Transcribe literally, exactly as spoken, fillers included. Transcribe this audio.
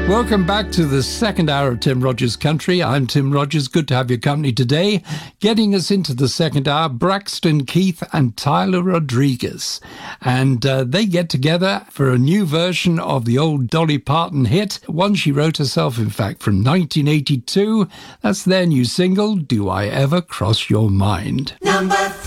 Welcome back to the second hour of Tim Rogers Country. I'm Tim Rogers. Good to have your company today. Getting us into the second hour, Braxton Keith and Tyler Rodriguez. And uh, they get together for a new version of the old Dolly Parton hit, one she wrote herself, in fact, from nineteen eighty-two. That's their new single, Do I Ever Cross Your Mind? Number three.